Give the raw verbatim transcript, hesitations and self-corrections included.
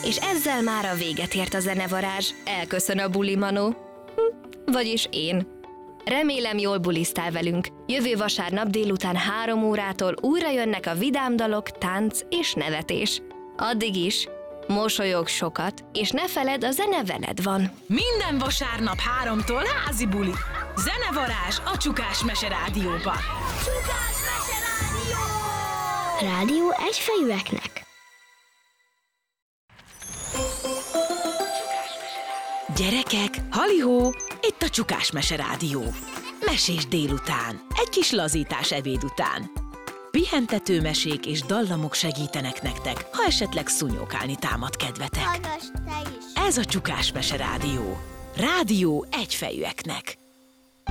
És ezzel már a véget ért a zenevarázs. Elköszön a buli manó. Hm, vagyis én. Remélem, jól bulisztál velünk. Jövő vasárnap délután három órától újra jönnek a vidám dalok, tánc és nevetés. Addig is mosolyog sokat, és ne feledd, a zene veled van. Minden vasárnap háromtól házi buli. Zenevarázs a Csukás Mese Rádióban. Csukás Mese Rádió! Rádió egyfejűeknek. Gyerekek, halihó, itt a Csukás Mese Rádió. Mesés délután, egy kis lazítás ebéd után. Pihentető mesék és dallamok segítenek nektek, ha esetleg szúnyókálni támad kedvetek. Hallgass te is! Ez a Csukás Mese Rádió. Rádió egyfejűeknek.